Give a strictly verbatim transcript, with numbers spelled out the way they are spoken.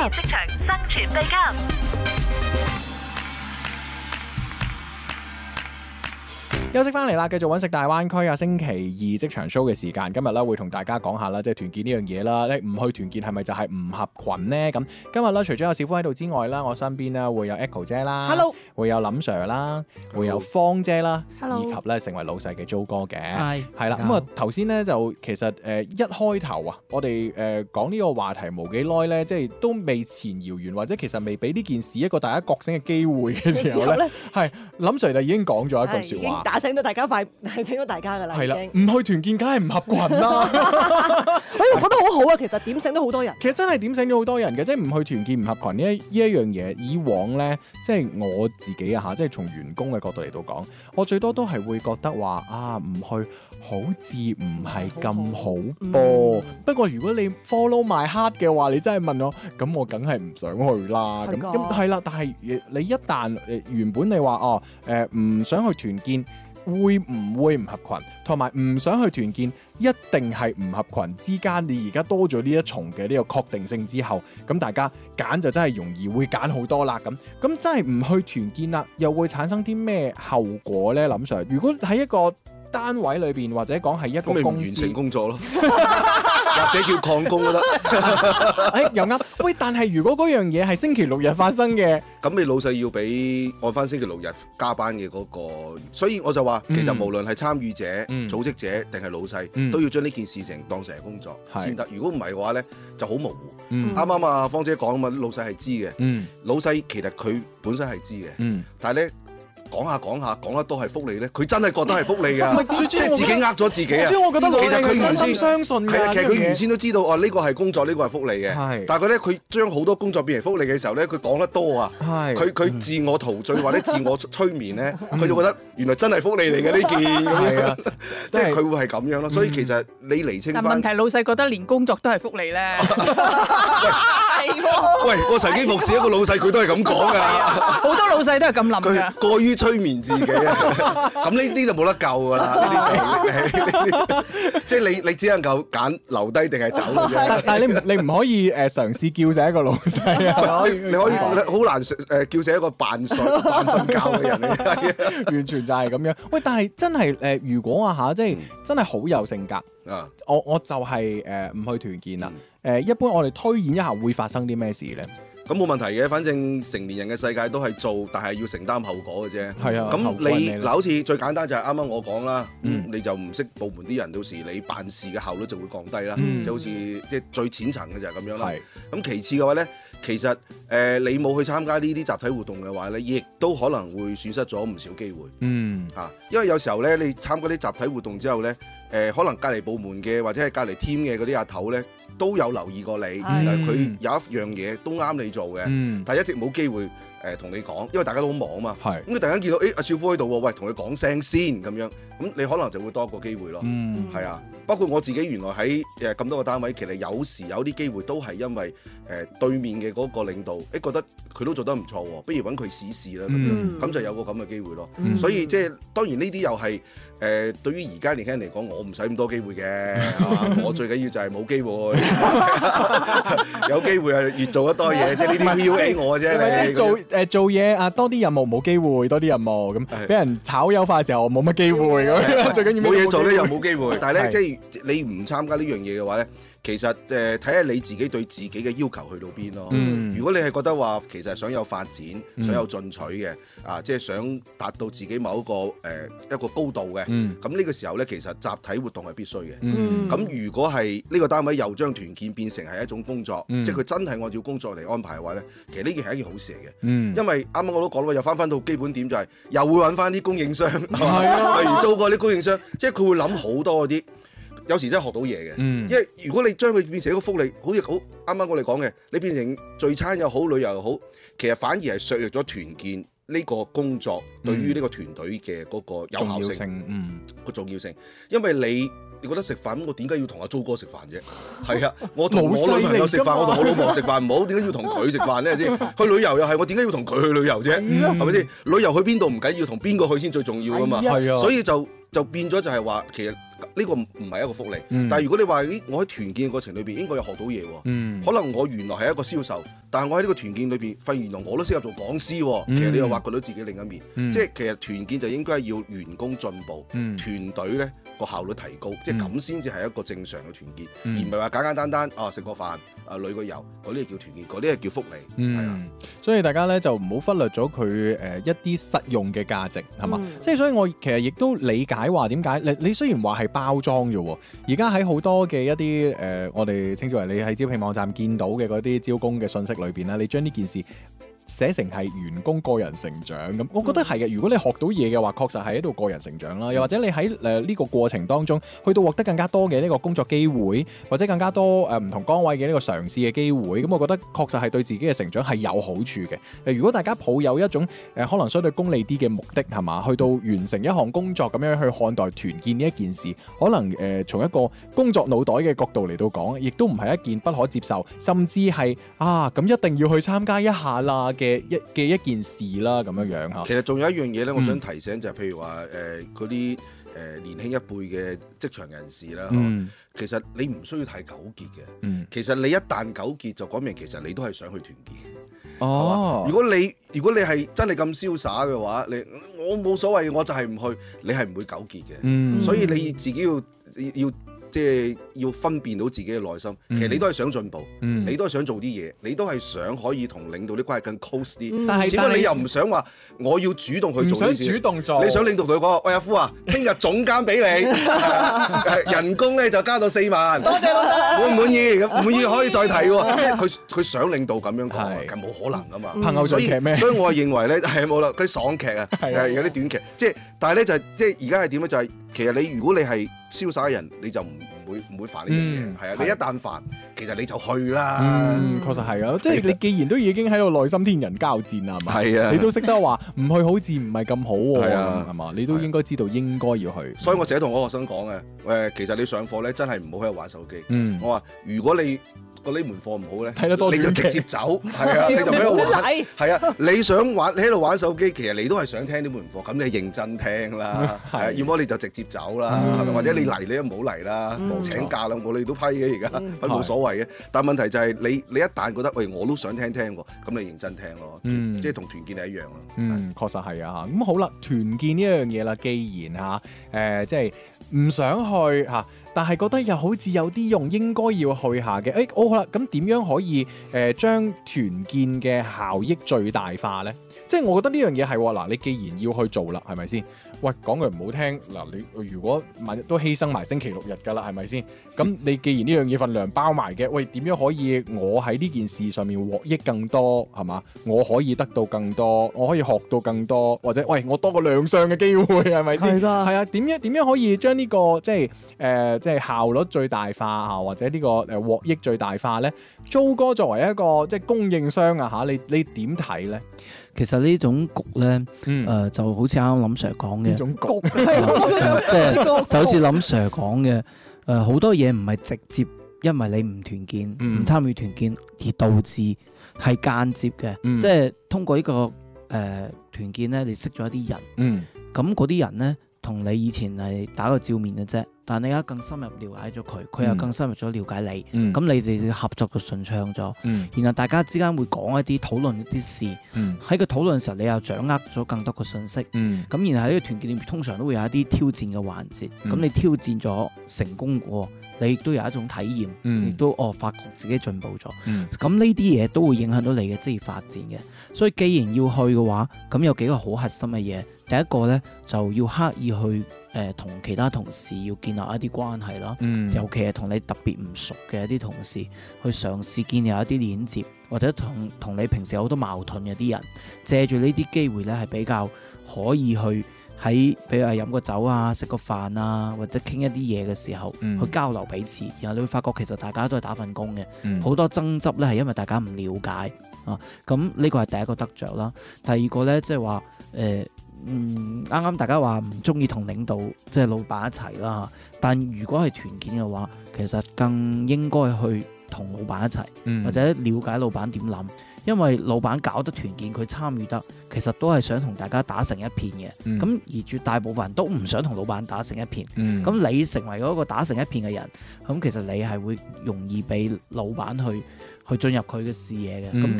職場生存秘笈。 休息翻嚟啦，繼續揾食大灣區啊！星期二職場 show 嘅時間，今日咧會同大家講下啦，即係團建呢樣嘢啦。你唔去團建係咪就係唔合群呢？咁今日咧除咗有小夫喺度之外啦，我身邊咧會有 Echo 姐啦 ，Hello， 會有林 Sir 啦，會有芳姐啦 Hello 以及咧成為老細嘅 Jo 哥嘅， 係係啦。咁啊頭先咧就其實誒、呃、一開頭啊，我哋誒、呃、講呢個話題冇幾耐咧，即係都未前遙遠，或者其實未俾呢件事一個大家覺醒嘅機會嘅時候咧，係林 Sir 就已經講咗一句説話。 醒到大家快，醒到大家㗎啦， 係啦， 已經唔去團建梗係唔合群啦。 哎，我覺得好好啊，其實點醒都好多人。 其實真係點醒咗好多人嘅，即係唔去團建唔合群呢一呢一樣嘢。以往咧，即係我自己啊嚇，即係從員工嘅角度嚟到講，我最多都係會覺得話啊，唔去好似唔係咁好噃。嗯、不過如果你 follow my heart 嘅話，你真係問我，咁我梗係唔想去啦。咁咁係啦，但係你一旦誒原本你話哦誒唔想去團建。會唔會唔合群，同埋唔想去團建，一定係唔合群之間，你而家多咗呢一重嘅呢個確定性之後，咁大家揀就真係容易會揀好多啦。咁咁真係唔去團建啦，又會產生啲咩後果呢？林 Sir，如果喺一個單位裏邊或者講係一個公司， 完成工作咯，或者叫曠工都得。 哎，又啱。喂，但係如果嗰樣嘢係星期六日發生嘅， 咁你老細要俾按翻星期六日加班嘅嗰個，所以我就話，其實無論係參與者、 嗯、組織者定係老細， 嗯、 都要將呢件事情當成係工作先得。如果唔係嘅話咧，就好模糊。 啱啱啊，芳姐講啊嘛，老細係知嘅。 嗯、 老細其實佢本身係知嘅， 嗯、 但係咧。講下講下講得多係福利咧，佢真係覺得係福利㗎，即係自己呃咗自己啊！ 我覺得其實佢原先相信係啊，其實佢原先都知道哦，呢個係工作，呢個係福利嘅。但係佢咧，佢將好多工作變成福利嘅時候咧，佢講得多啊，佢佢自我陶醉或者自我催眠咧，佢就覺得原來真係福利嚟嘅呢件咁樣，即係佢會係咁樣咯。所以其實你釐清翻， 但問題老細覺得連工作都係福利咧。 喂，我曾經服侍一個老細，佢都係咁講㗎。 好多老細都係咁諗㗎。 佢過於催眠自己啊，咁呢啲就冇得救㗎啦。呢啲即係你你只能夠揀留低定係走嘅啫。 但係你唔你唔可以誒嘗試叫醒一個老細啊！ 你你可以好難誒叫醒一個扮睡扮瞓覺嘅人嚟， 完全就係咁樣。喂，但係真係誒，如果啊嚇，即係真係好有性格。 啊！ 我我就係誒唔去團建啦。誒、呃、一般我哋推演一下會發生啲咩事咧？ 咁冇問題嘅，反正成年人嘅世界都係做，但係要承擔後果嘅啫。 係啊， 咁你嗱，好似最簡單就係啱啱我講啦， 嗯、 你就唔識部門啲人，到時你辦事嘅效率就會降低啦。 嗯、 即係好似即係最淺層嘅就係咁樣啦。咁係其次嘅話咧，其實誒、呃、你冇去參加呢啲集體活動嘅話咧，亦都可能會損失咗唔少機會。 嗯， 嚇，因為有時候咧，你參加啲集體活動之後咧。誒、呃、可能隔離部門嘅或者係隔離 team 嘅嗰啲阿頭咧，都有留意過你，原來佢有一樣嘢都啱你做嘅， 嗯、但係一直冇機會誒同、呃、你講，因為大家都好忙啊嘛。 係咁佢突然間見到誒阿少夫喺度喎，喂，同佢講聲先咁樣，咁你可能就會多一個機會咯。係、嗯、啊，包括我自己原來喺誒咁多個單位，其實有時有啲機會都係因為誒、呃、對面嘅嗰個領導誒、欸、覺得佢都做得唔錯喎，不如揾佢試試啦咁樣，咁、嗯、就有個咁嘅機會咯。嗯、所以即係當然呢啲又係。誒、呃、對於而家年輕人嚟講，我唔使咁多機會嘅，啊、我最緊要就係冇機會，有機會啊越做得多嘢，即係呢啲 P U A 我啫。 即係做誒、呃、做嘢啊，多啲任務冇機會，多啲任務咁，俾人炒優化嘅時候冇乜機會咁，最緊要冇嘢做咧又冇機會。但係咧，即係你唔參加呢樣嘢嘅話咧。其實誒睇下你自己對自己嘅要求去到邊咯。嗯、如果你係覺得話其實想有發展、嗯、想有進取嘅啊，即係想達到自己某一個誒、呃、一個高度嘅，咁呢、嗯、個時候咧，其實集體活動係必須嘅。咁、嗯、如果係呢個單位又將團建變成係一種工作，嗯、即係佢真係按照工作嚟安排嘅話咧，其實呢件係一件好事嚟嘅。嗯、因為啱啱我都講啦，又翻翻到基本點就係、是、又會揾翻啲供應商，係啊，例如租過啲供應商，即係佢會諗好多嗰啲。有時真係學到嘢嘅，嗯、因為如果你將佢變成一個福利，好似好啱啱我哋講嘅，你變成聚餐又好，旅遊又好，其實反而係削弱咗團建呢個工作對於呢個團隊嘅嗰個有效性，個、嗯、重要性。因為你你覺得食飯，我點解要同阿租哥食飯啫？係啊，我同我女朋友食飯，我同我老婆食飯唔好，點解要同佢食飯咧？先去旅遊又係，我點解要同佢去旅遊啫？係咪先？旅遊去邊度唔緊要，同邊個去先最重要㗎嘛。係啊，所以就就變咗就係話，其實呢個唔係一個福利。 嗯、 但係如果你話咦，我喺團建嘅過程裏邊應該有學到嘢喎。 嗯、 可能我原來係一個銷售，但係我喺呢個團建裏邊發現原來我都適合做講師喎。 嗯、 其實你又挖掘到自己另一面。 嗯、 即係其實團建就應該要員工進步， 嗯、 團隊咧個效率提高，即係咁先至係一個正常嘅團建， 嗯、 而唔係話簡簡單單啊食個飯啊旅個遊嗰啲叫團建，嗰啲係叫福利。 嗯， 係啊， 所以大家咧就唔好忽略咗佢誒一啲實用嘅價值係嘛？ 嗯、 即係所以我其實亦都理解話點解你你雖然話係包裝啫喎，而家喺好多嘅一啲誒、呃、我哋稱之為你喺招聘網站見到嘅嗰啲招工嘅信息裏邊啦，你將呢件事寫成係員工個人成長咁，我覺得係嘅。如果你學到嘢嘅話，確實係喺度個人成長啦。又或者你喺誒呢個過程當中，去到獲得更加多嘅呢個工作機會，或者更加多誒唔同崗位嘅呢個嘗試嘅機會，咁我覺得確實係對自己嘅成長係有好處嘅。誒，如果大家抱有一種誒可能相對功利啲嘅目的係嘛，去到完成一項工作咁樣去看待團建呢一件事，可能誒從一個工作腦袋嘅角度嚟到講，亦都唔係一件不可接受，甚至係啊咁一定要去參加一下啦嘅一嘅一件事啦，咁樣樣嚇。 其實仲有一樣嘢咧，我想提醒就係譬如話誒嗰啲誒年輕一輩嘅職場人士啦， 嗯、 其實你唔需要太糾結嘅。 嗯、 其實你一旦糾結，就講明其實你都係想去團建。 哦， 如果你如果你係真係咁瀟灑嘅話，你我冇所謂，我就係唔去，你係唔會糾結嘅。 嗯、 所以你自己要要。即係要分辨到自己嘅內心，其實你都係想進步， 嗯、 你都係想做啲嘢，你都係想可以同領導啲關係更 close 啲。 但係只不過你又唔想話我要主動去做呢啲事， 唔想主動做， 你想領導同佢講：喂，阿夫啊，聽日總監俾你，人工咧就加到四萬，多謝老細，滿唔滿意？咁唔滿意可以再提喎。即係佢佢想領導咁樣講，係冇可能噶嘛。 朋友所以劇咩？ 所以我係認為咧係冇啦，佢爽劇啊，係有啲短劇。即係但係咧就係即係而家係點咧？就係其實你如果你係瀟灑嘅人，你就唔唔會唔會煩呢樣嘢，係啊！你一旦煩，其實你就去啦。 嗯，確實係啊，即係你既然都已經喺度內心天人交戰啦，係嘛？ 係啊， 你都識得話唔去好似唔係咁好喎， 係啊， 係嘛？你都應該知道應該要去。 所以我成日同我學生講嘅，誒，其實你上課咧真係唔好喺度玩手機。 嗯， 我話如果你個呢門課唔好咧， 睇得多你就直接走，係啊，你就喺度玩，係啊，你想玩，你喺度玩手機，其實你都係想聽呢門課，咁你認真聽啦，係啊，要麼你就直接走啦，係咪？或者你嚟你都唔好嚟啦，請假啦，我哋都批嘅而家，係冇所謂嘅。但問題就係你你一旦覺得喂我都想聽聽喎，咁你認真聽咯，即係同團建係一樣咯。 嗯，確實係啊，咁好啦，團建呢一樣嘢啦，既然嚇誒即係唔想去嚇。但係覺得又好似有啲用，應該要去下嘅。誒、欸，好啦，咁點樣可以誒、呃、將團建嘅效益最大化呢？即係我覺得呢樣嘢係喎，嗱，你既然要去做啦，係咪先？喂，講句唔好聽，嗱，你如果萬一都犧牲埋星期六日㗎啦，係咪先？咁你既然呢樣嘢份糧包埋嘅，喂，點樣可以我喺呢件事上面獲益更多，係嘛？我可以得到更多，我可以學到更多，或者喂，我多個亮相嘅機會，係咪先？係㗎，係啊，點樣點樣可以將呢、這個即係誒、呃、即係效率最大化啊，或者呢個誒獲益最大化咧？租哥作為一個即係供應商啊嚇，你你點睇咧？ 其實呢種局咧，誒、 嗯呃、就好似啱啱林 Sir 講嘅， 呢種局即係就好似林 Sir 講嘅，誒好多嘢唔係直接因為你唔團建、唔、嗯、參與團建而導致，係間接嘅， 嗯、即係通過呢、這個誒、呃、團建咧，你識咗一啲人，咁嗰啲人咧同你以前係打個照面嘅啫。但你而家更深入了解咗佢，佢又更深入咗了解你，咁、嗯、你哋合作就順暢咗。嗯、然後大家之間會講一啲討論一啲事，喺、嗯、個討論嘅時候，你又掌握咗更多嘅信息。咁、嗯、然後喺呢個團建裏面，通常都會有一啲挑戰嘅環節。咁、嗯、你挑戰咗成功過，你亦都有一種體驗，亦、嗯、都哦發覺自己進步咗。咁呢啲嘢都會影響到你嘅職業發展嘅。所以既然要去嘅話，咁有幾個好核心嘅嘢。第一個咧就要刻意去誒同、呃、其他同事要建立一啲關係啦，嗯、尤其係同你特別唔熟嘅一啲同事，去嘗試建立一啲連接，或者同同你平時有好多矛盾嘅啲人，借住呢啲機會咧係比較可以去喺，比如話飲個酒啊、食個飯啊，或者傾一啲嘢嘅時候、嗯、去交流彼此，然後你會發覺其實大家都係打份工嘅，好、嗯、多爭執咧係因為大家唔了解啊，咁呢個係第一個得着啦。第二個咧即係話誒。呃嗯，啱啱大家話唔中意同領導即係老闆一齊啦，但如果係團建嘅話，其實更應該去同老闆一齊，嗯、或者了解老闆點諗， 因為老闆搞得團建，佢參與得，其實都係想同大家打成一片嘅。咁、嗯、而絕大部分人都唔想同老闆打成一片。咁、嗯、你成為嗰個打成一片嘅人，咁其實你係會容易俾老闆去去進入佢嘅視野嘅。咁、嗯、